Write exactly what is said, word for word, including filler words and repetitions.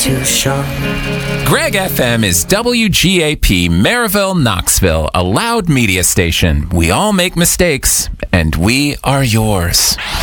Too sharp. Greg F M is W G A P, Maryville, Knoxville, a loud media station. We all make mistakes, and we are yours.